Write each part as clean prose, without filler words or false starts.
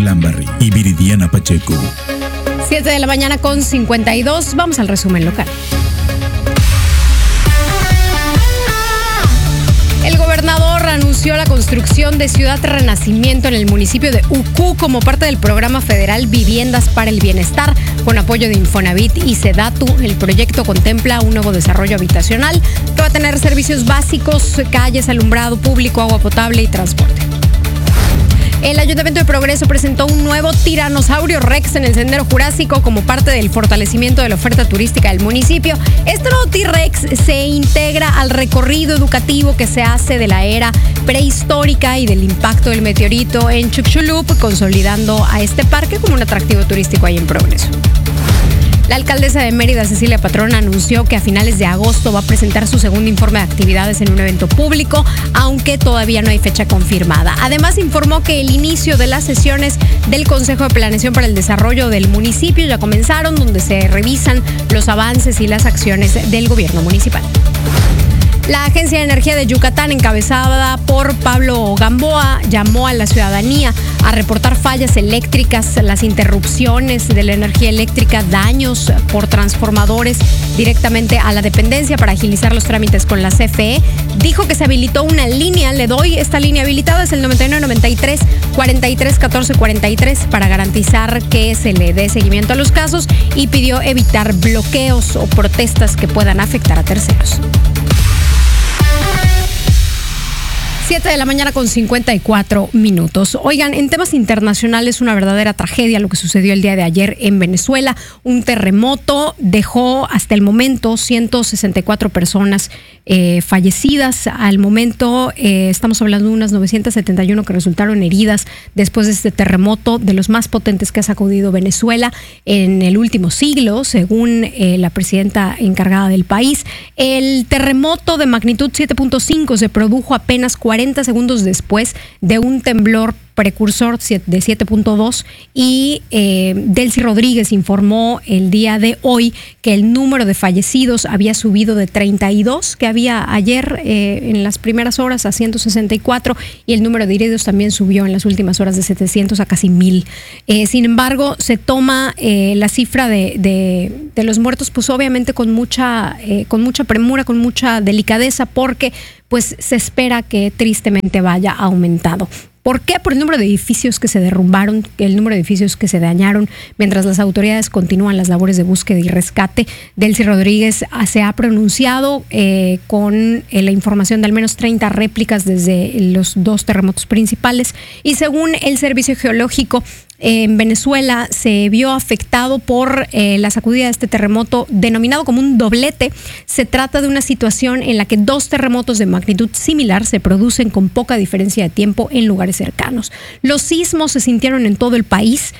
Lambarri y Viridiana Pacheco. 7 de la mañana con 52. Vamos al resumen local. El gobernador anunció la construcción de Ciudad Renacimiento en el municipio de Ucú como parte del programa federal Viviendas para el Bienestar, con apoyo de Infonavit y Sedatu. El proyecto contempla un nuevo desarrollo habitacional que va a tener servicios básicos, calles, alumbrado público, agua potable y transporte. El Ayuntamiento de Progreso presentó un nuevo tiranosaurio Rex en el Sendero Jurásico como parte del fortalecimiento de la oferta turística del municipio. Este nuevo T-Rex se integra al recorrido educativo que se hace de la era prehistórica y del impacto del meteorito en Chicxulub, consolidando a este parque como un atractivo turístico ahí en Progreso. La alcaldesa de Mérida, Cecilia Patrón, anunció que a finales de agosto va a presentar su segundo informe de actividades en un evento público, aunque todavía no hay fecha confirmada. Además, informó que el inicio de las sesiones del Consejo de Planeación para el Desarrollo del municipio ya comenzaron, donde se revisan los avances y las acciones del gobierno municipal. La Agencia de Energía de Yucatán, encabezada por Pablo Gamboa, llamó a la ciudadanía a reportar fallas eléctricas, las interrupciones de la energía eléctrica, daños por transformadores directamente a la dependencia para agilizar los trámites con la CFE. Dijo que se habilitó una línea, le doy esta línea habilitada, es el 9993 43 14 43 para garantizar que se le dé seguimiento a los casos, y pidió evitar bloqueos o protestas que puedan afectar a terceros. 7 de la mañana con 54 minutos. Oigan, en temas internacionales, una verdadera tragedia lo que sucedió el día de ayer en Venezuela. Un terremoto dejó hasta el momento 164 personas fallecidas. Al momento estamos hablando de unas 971 que resultaron heridas después de este terremoto, de los más potentes que ha sacudido Venezuela en el último siglo, según la presidenta encargada del país. El terremoto de magnitud 7.5 se produjo apenas 40 segundos después de un temblor precursor de 7.2, y Delcy Rodríguez informó el día de hoy que el número de fallecidos había subido de 32 que había ayer en las primeras horas a 164, y el número de heridos también subió en las últimas horas de 700 a casi 1000. Sin embargo, se toma la cifra de los muertos pues obviamente con mucha premura, con mucha delicadeza, porque pues se espera que tristemente vaya aumentado. ¿Por qué? Por el número de edificios que se derrumbaron, el número de edificios que se dañaron, mientras las autoridades continúan las labores de búsqueda y rescate. Delcy Rodríguez se ha pronunciado con la información de al menos 30 réplicas desde los dos terremotos principales, y según el Servicio Geológico, en Venezuela se vio afectado por la sacudida de este terremoto denominado como un doblete. Se trata de una situación en la que dos terremotos de magnitud similar se producen con poca diferencia de tiempo en lugares cercanos. Los sismos se sintieron en todo el país,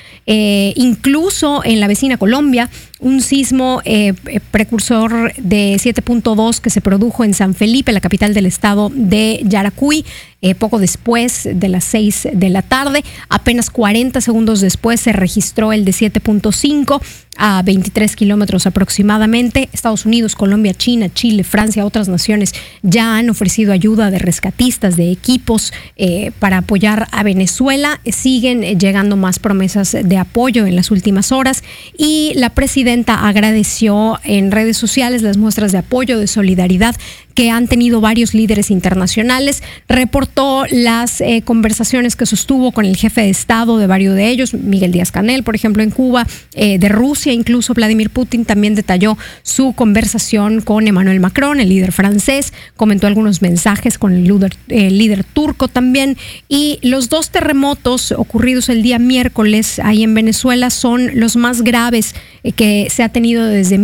incluso en la vecina Colombia. Un sismo precursor de 7.2 que se produjo en San Felipe, la capital del estado de Yaracuy, poco después de las 6 de la tarde. Apenas 40 segundos después se registró el de 7.5 a 23 kilómetros aproximadamente. Estados Unidos, Colombia, China, Chile, Francia, otras naciones ya han ofrecido ayuda de rescatistas, de equipos para apoyar a Venezuela. Siguen llegando más promesas de apoyo en las últimas horas, y la presidenta agradeció en redes sociales las muestras de apoyo, de solidaridad que han tenido varios líderes internacionales. Reportó las conversaciones que sostuvo con el jefe de Estado de varios de ellos, Miguel Díaz-Canel, por ejemplo, en Cuba, de Rusia, incluso Vladimir Putin también detalló su conversación con Emmanuel Macron, el líder francés, comentó algunos mensajes con el líder turco también. Y los dos terremotos ocurridos el día miércoles ahí en Venezuela son los más graves que se ha tenido desde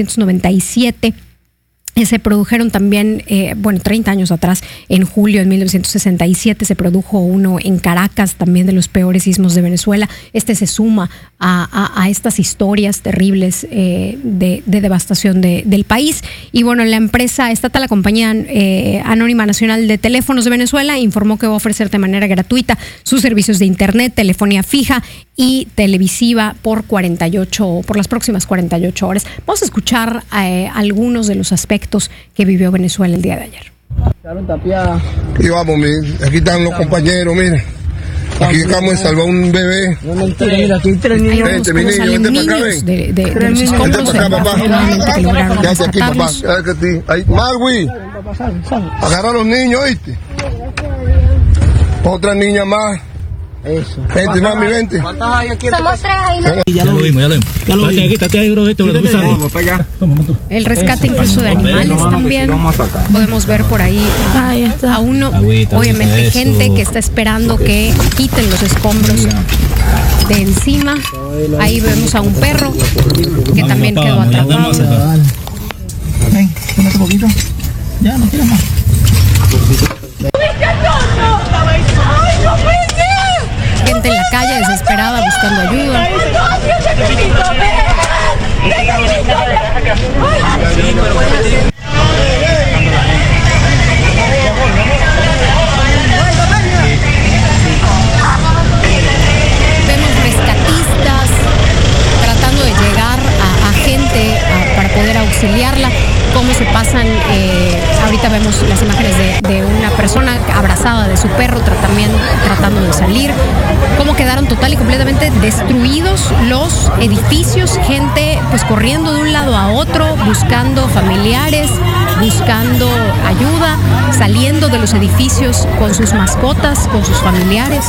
1997. Se produjeron también, 30 años atrás, en julio de 1967, se produjo uno en Caracas, también de los peores sismos de Venezuela. Este se suma a estas historias terribles de devastación del país. Y bueno, la empresa estatal, la compañía Anónima Nacional de Teléfonos de Venezuela, informó que va a ofrecer de manera gratuita sus servicios de internet, telefonía fija y televisiva por las próximas 48 horas. Vamos a escuchar algunos de los aspectos que vivió Venezuela el día de ayer. Y vamos, aquí están los compañeros, miren. Aquí acabamos de salvar un bebé. Mira, aquí hay 3 niños. Vente, mi niño, vente para acá, ven. de los escombros, Vente para acá, papá. afortunadamente que lograron Quédate aquí, papá. rescatarlos. Quédate aquí. Ahí, Marwi, agarra a los niños, ¿oíste? Otra niña más. Eso. Vente, mami, vente. Somos 3 ahí. Ya lo vimos, ya lo vimos. Estate ahí, bro, esto lo que sabes. El rescate incluso de animales también. Podemos ver por ahí a uno, Agüita, obviamente eso. gente que está esperando que quiten los escombros de encima. Ahí vemos a un perro que también quedó atrapado. Ven, tómate un poquito. Ya, no quieres más. Gente en la calle desesperada buscando ayuda. Vemos rescatistas tratando de llegar a gente para poder auxiliarla. Cómo se pasan, ahorita vemos las imágenes de una persona abrazada de su perro tratando de salir, cómo quedaron total y completamente destruidos los edificios, gente pues corriendo de un lado a otro, buscando familiares, buscando ayuda, saliendo de los edificios con sus mascotas, con sus familiares.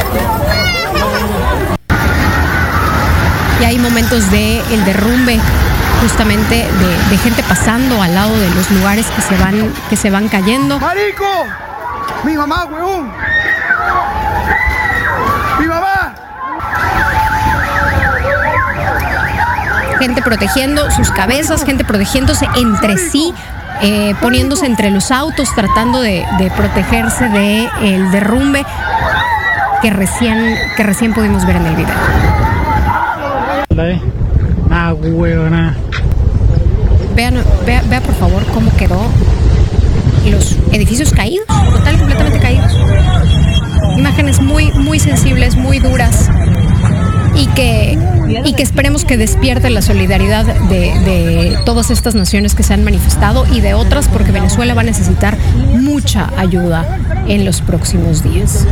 Y hay momentos del derrumbe justamente de gente pasando al lado de los lugares que se van cayendo. ¡Marico! ¡Mi mamá, huevón! ¡Mi mamá! Gente protegiendo sus cabezas, gente protegiéndose entre sí, poniéndose entre los autos, tratando de protegerse del derrumbe que recién pudimos ver en el video. Huevona. Vea por favor cómo quedó los edificios caídos, total y completamente caídos. Imágenes muy, muy sensibles, muy duras y que esperemos que despierte la solidaridad de todas estas naciones que se han manifestado y de otras, porque Venezuela va a necesitar mucha ayuda en los próximos días.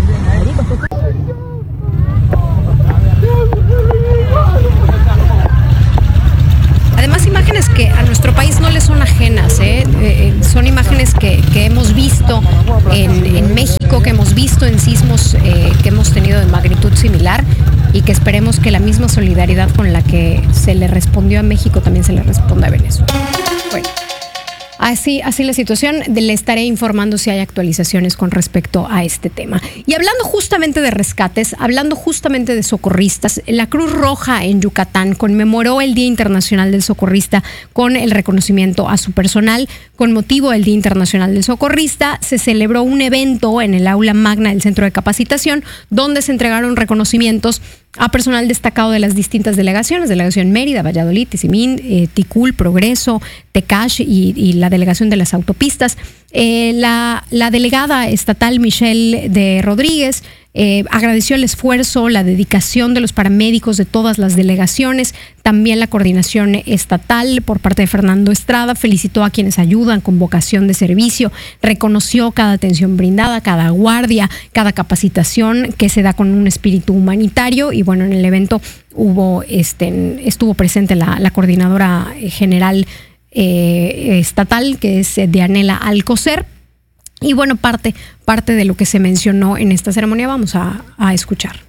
Además, imágenes que a nuestro país no le son ajenas, son imágenes que hemos visto en México, que hemos visto en sismos que hemos tenido de magnitud similar y que esperemos que la misma solidaridad con la que se le respondió a México también se le responda a Venezuela. Bueno. Así la situación, le estaré informando si hay actualizaciones con respecto a este tema. Y hablando justamente de rescates, hablando justamente de socorristas, la Cruz Roja en Yucatán conmemoró el Día Internacional del Socorrista con el reconocimiento a su personal. Con motivo del Día Internacional del Socorrista, se celebró un evento en el aula magna del Centro de Capacitación, donde se entregaron reconocimientos a personal destacado de las distintas delegaciones, Delegación Mérida, Valladolid, Tizimín, Ticul, Progreso, Tecash y la Delegación de las Autopistas. La delegada estatal Michelle de Rodríguez agradeció el esfuerzo, la dedicación de los paramédicos de todas las delegaciones, también la coordinación estatal por parte de Fernando Estrada, felicitó a quienes ayudan con vocación de servicio, reconoció cada atención brindada, cada guardia, cada capacitación que se da con un espíritu humanitario y bueno, en el evento estuvo presente la coordinadora general estatal, que es Dianela Alcocer. Y bueno, parte de lo que se mencionó en esta ceremonia vamos a escuchar.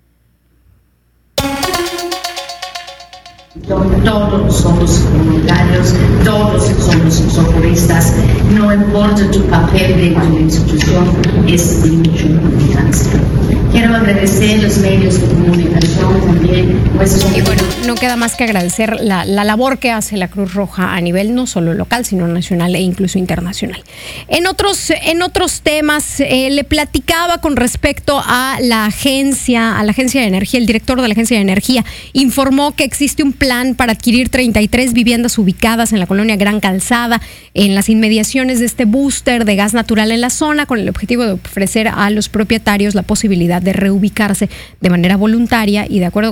Todos somos comunitarios, todos somos socorristas, no importa tu papel dentro de la institución, es de mucha importancia. Quiero agradecer los medios de comunicación también. Y bueno, no queda más que agradecer la labor que hace la Cruz Roja a nivel no solo local, sino nacional e incluso internacional. En otros temas, le platicaba con respecto a la agencia de energía. El director de la Agencia de Energía informó que existe un plan para adquirir 33 viviendas ubicadas en la colonia Gran Calzada, en las inmediaciones de este búster de gas natural en la zona, con el objetivo de ofrecer a los propietarios la posibilidad de reubicarse de manera voluntaria. Y de acuerdo con esta propuesta,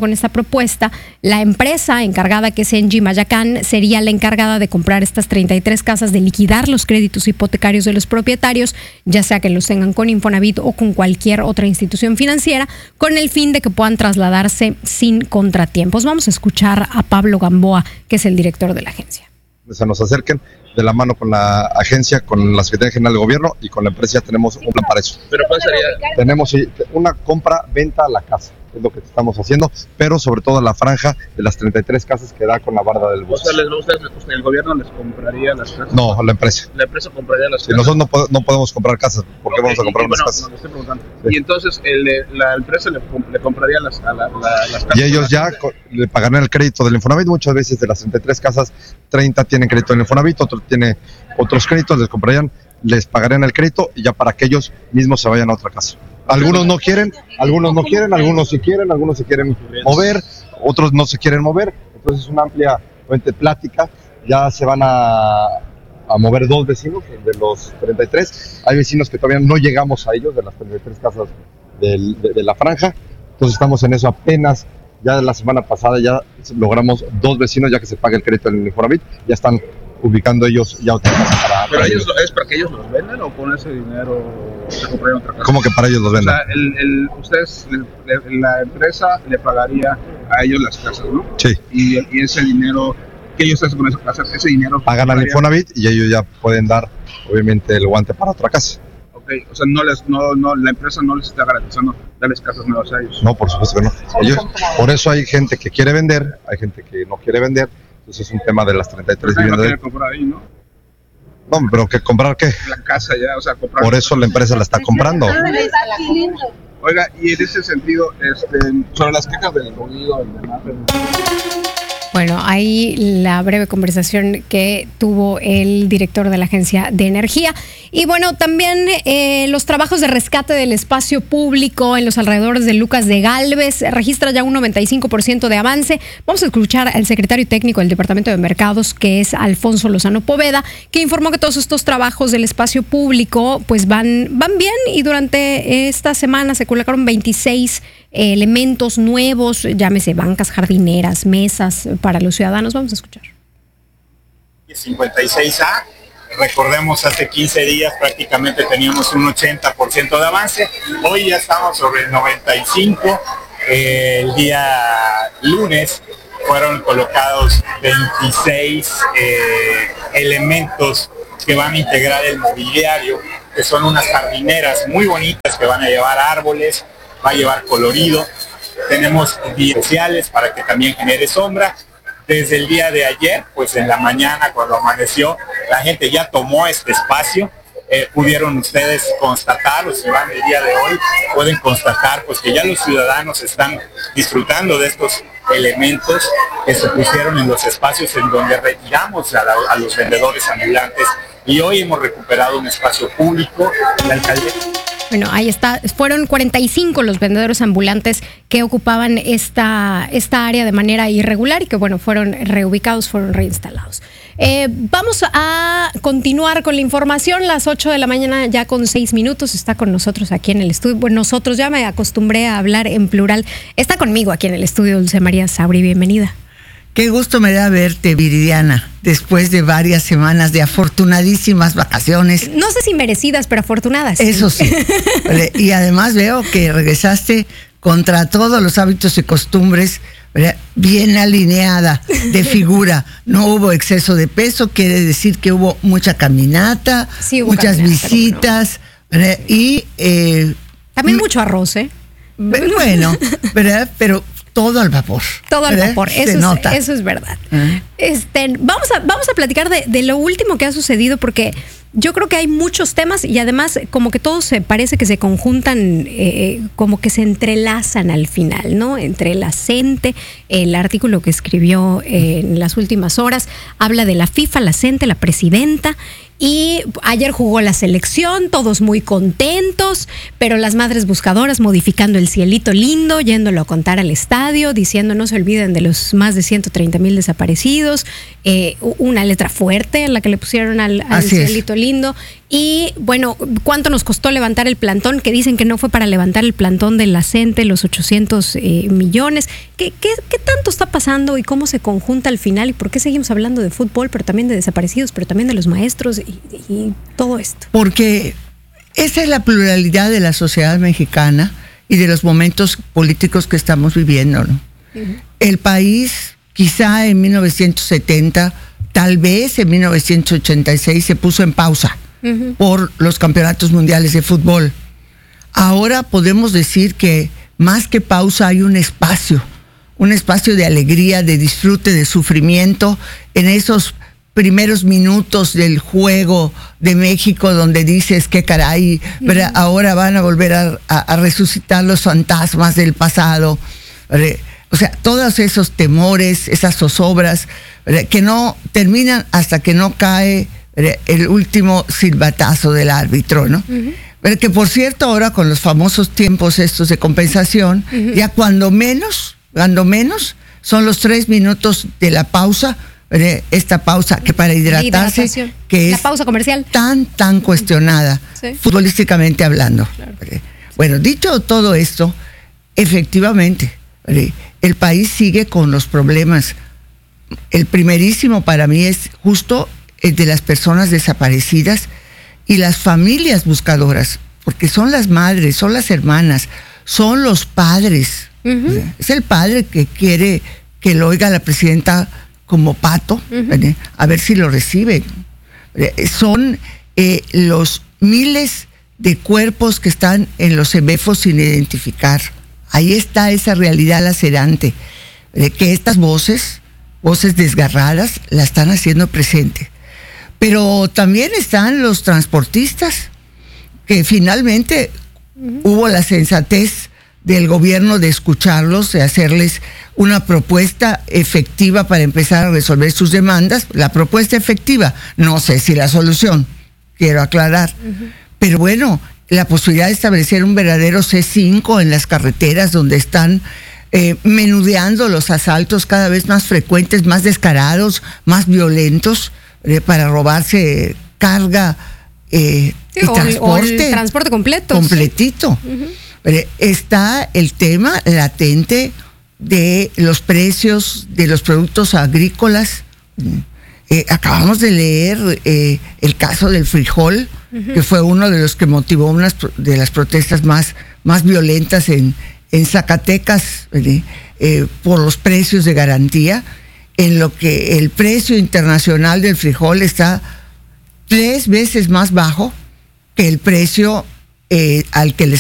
propuesta, la empresa encargada, que es Engie Mayacán, sería la encargada de comprar estas 33 casas, de liquidar los créditos hipotecarios de los propietarios, ya sea que los tengan con Infonavit o con cualquier otra institución financiera, con el fin de que puedan trasladarse sin contratiempos. Vamos a escuchar a Pablo Gamboa, que es el director de la agencia. Se nos acerquen de la mano con la agencia, con la Secretaría General de Gobierno y con la empresa. Ya tenemos un plan para eso. ¿Pero cuál sería? Tenemos una compra-venta a la casa, es lo que estamos haciendo, pero sobre todo la franja de las 33 casas que da con la barda del bus. O sea, ¿el gobierno les compraría las casas? No, la empresa. La empresa compraría las casas. Si nosotros no podemos comprar casas, ¿por qué vamos a comprar unas casas? No, estoy preguntando. Sí. Y entonces la empresa le compraría las casas. Y ellos ya le pagarán el crédito del Infonavit. Muchas veces de las 33 casas, 30 tienen crédito del Infonavit, otros tiene otros créditos, les pagarían el crédito y ya para que ellos mismos se vayan a otra casa. Algunos no quieren, algunos sí quieren, algunos se quieren mover, otros no se quieren mover. Entonces es una amplia plática. Ya se van a mover 2 vecinos de los 33. Hay vecinos que todavía no llegamos a ellos, de las 33 casas de la franja. Entonces estamos en eso apenas. Ya la semana pasada ya logramos 2 vecinos, ya que se paga el crédito del Infonavit, ya están ubicando ellos ya otra casa para... ¿Pero ellos es para que ellos los vendan o con ese dinero se comprarían otra casa? ¿Cómo que para ellos los vendan? O sea, la empresa le pagaría a ellos las casas, ¿no? Sí. Y ese dinero, ¿qué ellos hacen con esa casa? Ese dinero... Pagan al Infonavit y ellos ya pueden dar, obviamente, el guante para otra casa. Okay. O sea, la empresa no les está garantizando darles casas nuevas a ellos. No, por supuesto que no. Por eso hay gente que quiere vender, hay gente que no quiere vender. Entonces es un tema de las 33 viviendas. No comprar ahí, ¿no? No, pero ¿qué comprar qué? La casa ya, o sea, comprar. Por eso la empresa la está comprando. Oiga, y en ese sentido, sobre las quejas del ruido y demás. Bueno, ahí la breve conversación que tuvo el director de la Agencia de Energía. Y bueno, también los trabajos de rescate del espacio público en los alrededores de Lucas de Gálvez registra ya un 95% de avance. Vamos a escuchar al secretario técnico del Departamento de Mercados, que es Alfonso Lozano Poveda, que informó que todos estos trabajos del espacio público pues van bien, y durante esta semana se colocaron 26 elementos nuevos, llámese bancas jardineras, mesas para los ciudadanos. Vamos a escuchar. 56A, recordemos, hace 15 días prácticamente teníamos un 80% de avance, hoy ya estamos sobre el 95%. El día lunes fueron colocados 26 elementos que van a integrar el mobiliario, que son unas jardineras muy bonitas que van a llevar árboles, va a llevar colorido. Tenemos días especiales para que también genere sombra. Desde el día de ayer, pues en la mañana cuando amaneció, la gente ya tomó este espacio. Pudieron ustedes constatar, o si van el día de hoy, pueden constatar pues que ya los ciudadanos están disfrutando de estos elementos que se pusieron en los espacios en donde retiramos a los vendedores ambulantes, y hoy hemos recuperado un espacio público. La alcaldía... Bueno, ahí está. Fueron 45 los vendedores ambulantes que ocupaban esta área de manera irregular y que, bueno, fueron reubicados, fueron reinstalados. Vamos a continuar con la información. Las 8 de la mañana, ya con 6 minutos, está con nosotros aquí en el estudio. Bueno, nosotros, ya me acostumbré a hablar en plural. Está conmigo aquí en el estudio Dulce María Sauri. Bienvenida. Qué gusto me da verte, Viridiana, después de varias semanas de afortunadísimas vacaciones. No sé si merecidas, pero afortunadas. Eso sí. Y además veo que regresaste contra todos los hábitos y costumbres, ¿verdad? Bien alineada de figura. No hubo exceso de peso, quiere decir que hubo mucha caminata, sí, hubo muchas caminata, visitas, ¿verdad? Y también mucho arroz, ¿eh? Bueno, ¿verdad? Pero todo al vapor. Todo al vapor, eso es verdad. Vamos a platicar de lo último que ha sucedido, porque yo creo que hay muchos temas y además como que todos se parece que se conjuntan, como que se entrelazan al final, ¿no? Entre la CENTE, el artículo que escribió en las últimas horas, habla de la FIFA, la CENTE, la presidenta. Y ayer jugó la selección, todos muy contentos, pero las madres buscadoras modificando el cielito lindo, yéndolo a contar al estadio, diciendo no se olviden de los más de 130,000 desaparecidos, una letra fuerte en la que le pusieron al cielito lindo. lindo. Y bueno, ¿cuánto nos costó levantar el plantón? Que dicen que no fue para levantar el plantón de la CENTE, los 800 millones. ¿Qué tanto está pasando y cómo se conjunta al final? ¿Y por qué seguimos hablando de fútbol, pero también de desaparecidos, pero también de los maestros y todo esto? Porque esa es la pluralidad de la sociedad mexicana y de los momentos políticos que estamos viviendo, ¿no? Uh-huh. El país, quizá en 1970, tal vez en 1986, se puso en pausa por los campeonatos mundiales de fútbol. Ahora podemos decir que más que pausa hay un espacio de alegría, de disfrute, de sufrimiento en esos primeros minutos del juego de México, donde dices que caray, ¿verdad? Ahora van a volver a resucitar los fantasmas del pasado, ¿verdad? O sea, todos esos temores, esas zozobras, ¿verdad?, que no terminan hasta que no cae, ¿verdad?, el último silbatazo del árbitro, ¿no? Pero que, por cierto, ahora con los famosos tiempos estos de compensación, ya cuando menos son los 3 minutos de la pausa, ¿verdad?, esta pausa que para hidratarse, que es la pausa comercial tan cuestionada, sí, futbolísticamente hablando. Claro. Bueno, dicho todo esto, efectivamente, ¿verdad?, el país sigue con los problemas. El primerísimo para mí es justo el de las personas desaparecidas y las familias buscadoras, porque son las madres, son las hermanas, son los padres. Es el padre que quiere que lo oiga la presidenta como pato, a ver si lo recibe. Son los miles de cuerpos que están en los CEMEFOS sin identificar. Ahí está esa realidad lacerante, que estas voces desgarradas, la están haciendo presente. Pero también están los transportistas, que finalmente hubo la sensatez del gobierno de escucharlos, de hacerles una propuesta efectiva para empezar a resolver sus demandas. La propuesta efectiva, no sé si la solución, quiero aclarar. Pero bueno, la posibilidad de establecer un verdadero C5 en las carreteras, donde están menudeando los asaltos cada vez más frecuentes, más descarados, más violentos, para robarse carga y transporte. O el transporte completo. Completito. Está el tema latente de los precios de los productos agrícolas. Acabamos de leer el caso del frijol, que fue uno de los que motivó una de las protestas más violentas en Zacatecas, por los precios de garantía, en lo que el precio internacional del frijol está 3 veces más bajo que el precio al que le